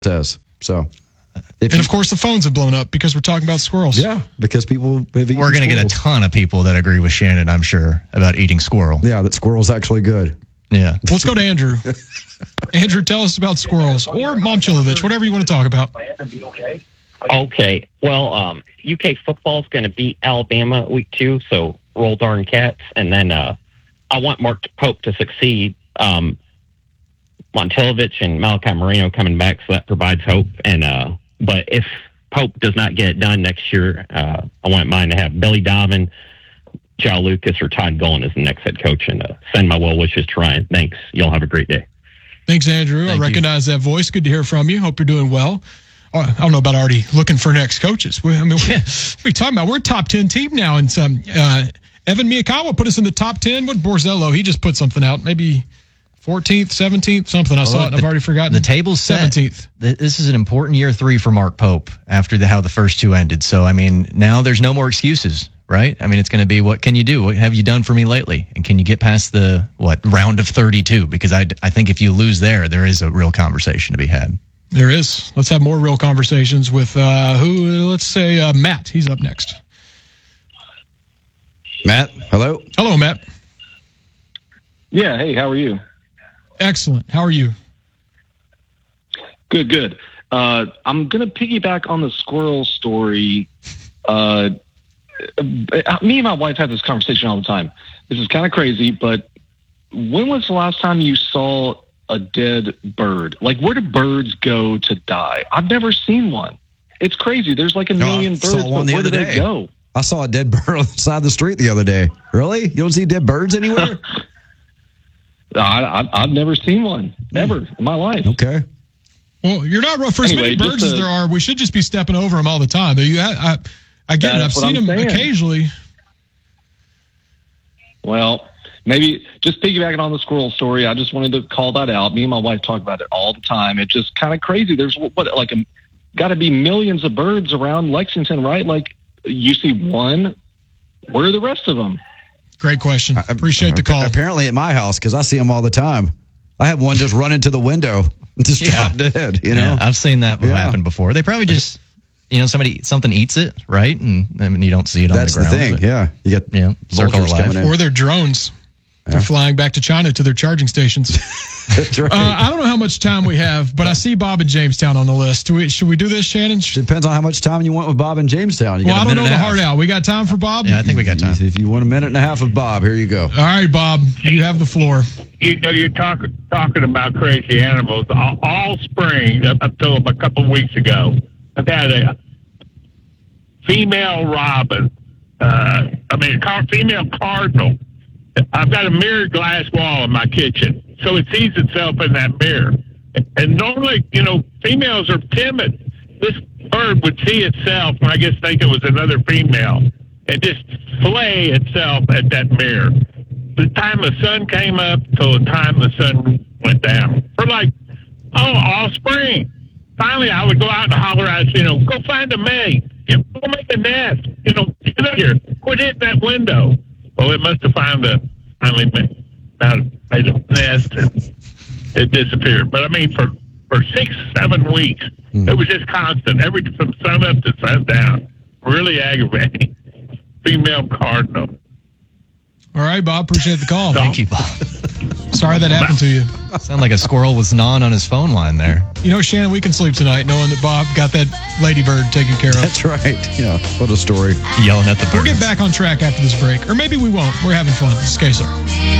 says. So, and of course, the phones have blown up because we're talking about squirrels. Yeah, because people have eaten We're going to get a ton of people that agree with Shannon, I'm sure, about eating squirrel. Yeah, that squirrel's actually good. Yeah. Let's go to Andrew. Andrew, tell us about squirrels or Momchilovich, whatever you want to talk about. Okay. Well, UK football is going to beat Alabama week 2, so roll darn cats. And then I want Mark Pope to succeed. Montelovich and Malachi Moreno coming back, so that provides hope. And but if Pope does not get it done next year, I want mine to have Billy Dobbin, Joe Lucas, or Todd Gullen as the next head coach. And send my well wishes to Ryan. Thanks. Y'all have a great day. Thanks, Andrew. I recognize that voice. Good to hear from you. Hope you're doing well. I don't know about already looking for next coaches. What are you talking about? We're a top 10 team now. And Evan Miyakawa put us in the top 10. What Borzello? He just put something out. Maybe 14th, 17th, something. I saw it and I've already forgotten. The table's set. 17th. This is an important year 3 for Mark Pope after how the first 2 ended. So, I mean, now there's no more excuses, right? I mean, it's going to be, what can you do? What have you done for me lately? And can you get past the, round of 32? Because I think if you lose there is a real conversation to be had. There is. Let's have more real conversations with let's say Matt. He's up next. Matt, hello. Hello, Matt. Yeah, hey, how are you? Excellent. How are you? Good. I'm going to piggyback on the squirrel story. Me and my wife have this conversation all the time. This is kind of crazy, but when was the last time you saw a dead bird? Like, where do birds go to die? I've never seen one. It's crazy. There's like a million birds, but where do they go? I saw a dead bird on the side of the street the other day. Really? You don't see dead birds anywhere? I've never seen one, ever, in my life. Okay. Well, you're not for as many birds as there are. We should just be stepping over them all the time. I get it. I've seen them occasionally. Well, maybe just piggybacking on the squirrel story, I just wanted to call that out. Me and my wife talk about it all the time. It's just kind of crazy. There's got to be millions of birds around Lexington, right? Like, you see one, where are the rest of them? Great question. Appreciate the call. Apparently at my house, because I see them all the time. I have one just run into the window and just drop dead, you know? Yeah, I've seen that happen before. They probably just, something eats it, right? And I mean, you don't see it on the ground. That's the thing, yeah. You get vultures coming in. Or they're drones. They're flying back to China to their charging stations. That's right. I don't know how much time we have, but I see Bob in Jamestown on the list. Should we do this, Shannon? Depends on how much time you want with Bob in Jamestown. I don't know the hard out. We got time for Bob? Yeah, I think we got time. If you want a minute and a half of Bob, here you go. All right, Bob, you have the floor. You're talking about crazy animals all spring up until a couple of weeks ago. I've had a female robin, female cardinal. I've got a mirrored glass wall in my kitchen, so it sees itself in that mirror. And normally, females are timid. This bird would see itself, and I guess think it was another female, and just flay itself at that mirror. The time the sun came up till the time the sun went down. For all spring. Finally, I would go out and holler at, go find a mate. Go make a nest. Get up here. Quit hitting that window. Well, it must have finally made a nest and it disappeared. But I mean, for 6-7 weeks, it was just constant, from sun up to sun down. Really aggravating. Female cardinal. All right, Bob. Appreciate the call. Thank you, Bob. Sorry that happened to you. Sound like a squirrel was gnawing on his phone line there. Shannon, we can sleep tonight knowing that Bob got that ladybird taken care of. That's right. Yeah, what a story. Yelling at the birds. We'll get back on track after this break. Or maybe we won't. We're having fun. This is KSR.